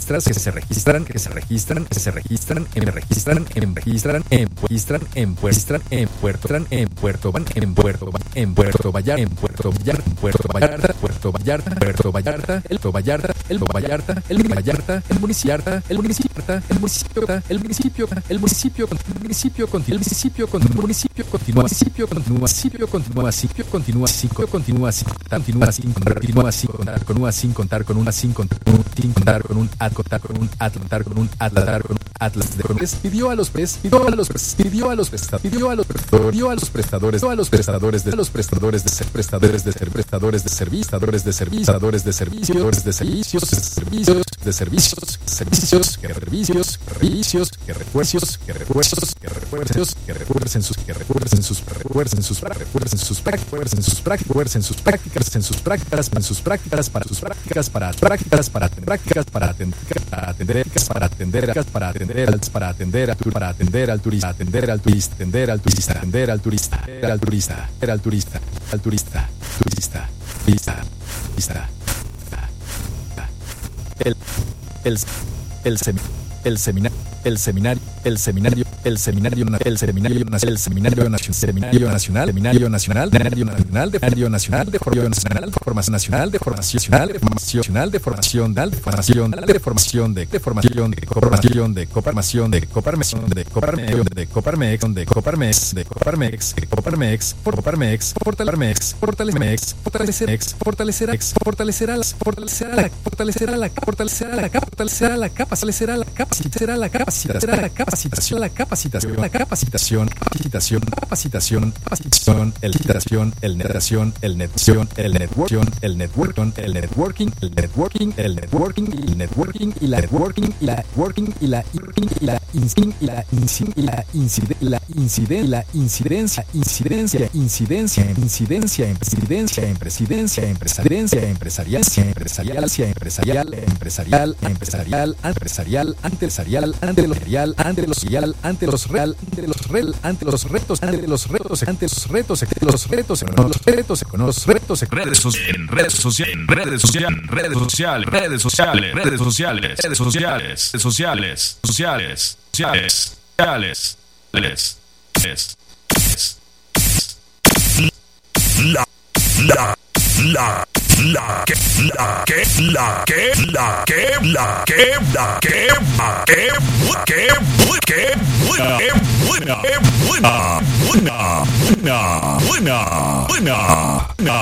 registras, que se registran, que se registran, que se registran, registran, registran, registran, registran, en Puerto Van, en Puerto Van, en Puerto Van, en Puerto Vallarta, en Puerto Vallarta, Puerto Vallarta, Puerto Vallarta, Puerto Vallarta, el Vallarta, el Vallarta, el Vallarta, el municipio, el municipio, el municipio, el municipio, el municipio, el municipio, el municipio, el municipio, continúa, municipio, continúa, sitio, continúa, sitio, continúa, sitio, continúa, continúa, sin contar, continúa, sin contar, con una, sin contar, con una, sin contar, sin contar, con un contar, con un atlantar, con un atlantar, con un atlas de pidió a los pidió a los pidió a los pidió a los pidió a los prestadores, a los prestadores de los prestadores de ser prestadores de ser prestadores de servicios, de servicios, de servicios, de servicios, servicios, de servicios, servicios, que servicios, servicios, que refuerzos, que refuerzos, que refuerzos, que refuercen sus, que refuercen sus, refuercen sus, refuercen sus prácticas, en sus prácticas, en sus prácticas, en sus prácticas, en sus prácticas, para sus prácticas, para prácticas, para prácticas, para atender, para atender, para atender, para atender, para atender al turista, atender al turista, atender al turista, atender al turista, atender al turista, atender al turista, al turista, turista, turista, turista, el seminario, el seminario, el seminario, el seminario, el seminario, el seminario nacional, seminario nacional, seminario nacional, seminario nacional, de seminario nacional, de formación nacional, de formación nacional, de formación nacional, de formación nacional, de formación, de formación, de formación, de cooperación, de cooperación, de cooperación, de cooperación, de coparmex, de coparmex, de coparmex, de coparmex, coparmex, fortalecermex, fortalecermex, fortalecermex, fortalecerá, fortalecerá la, fortalecerá la, fortalecerá la, fortalecerá la, fortalecerá la capacidad, la capacidad, la capacitación, la capacitación, la capacitación, la capacitación, capacitación, capacitación, capacitación, el citación, el netación, el netación, el networking, el networking, el networking, el networking, el networking, el networking y la networking y la networking y la y la instin y la instin y la incide la inciden la incidencia incidencia incidencia incidencia en presidencia en presidencia en presidencia empresarial empresarial empresarial empresarial empresarial empresarial empresarial ante los real ante los real ante los real ante los real ante los retos ante los retos ante los retos ante los retos los retos los retos redes sociales en redes sociales en redes sociales redes sociales redes sociales redes sociales redes sociales sociales sociales sociales sociales buena